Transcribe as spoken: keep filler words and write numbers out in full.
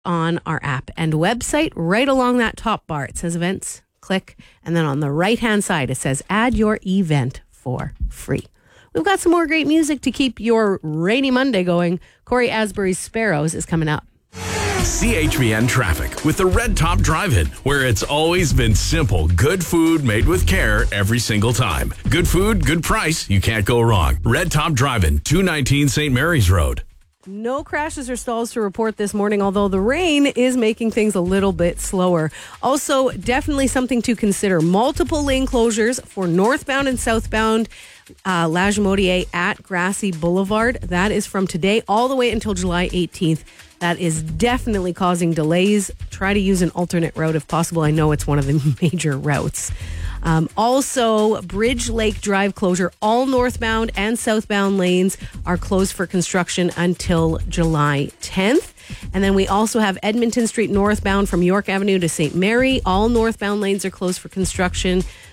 on our app and website. Right along that top bar, it says events. Click, and then on the right-hand side, it says add your event for free. We've got some more great music to keep your rainy Monday going. Corey Asbury's Sparrows is coming up. C H B N Traffic with the Red Top Drive-In, where it's always been simple. Good food made with care every single time. Good food, good price. You can't go wrong. Red Top Drive-In, two nineteen Saint Mary's Road. No crashes or stalls to report this morning, although the rain is making things a little bit slower. Also, definitely something to consider. Multiple lane closures for northbound and southbound uh, Lagimodiere at Grassy Boulevard. That is from today all the way until July eighteenth. That is definitely causing delays. Try to use an alternate route if possible. I know it's one of the major routes. Um, also, Bridge Lake Drive closure. All northbound and southbound lanes are closed for construction until July tenth. And then we also have Edmonton Street northbound from York Avenue to Saint Mary. All northbound lanes are closed for construction